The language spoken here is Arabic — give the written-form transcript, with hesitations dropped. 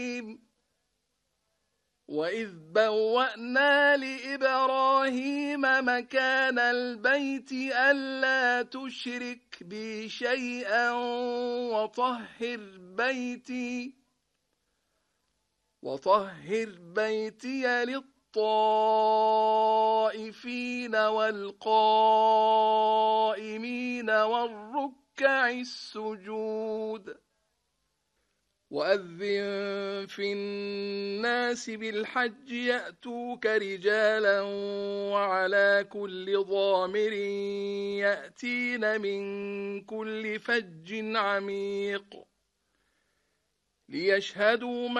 وإذ بوأنا لإبراهيم مكان البيت ألا تشرك بي شيئا وطهر بيتي للطائفين والقائمين والركع السجود وأذن في الناس بالحج يأتوك رجالا وعلى كل ضامر يأتين من كل فج عميق ليشهدوا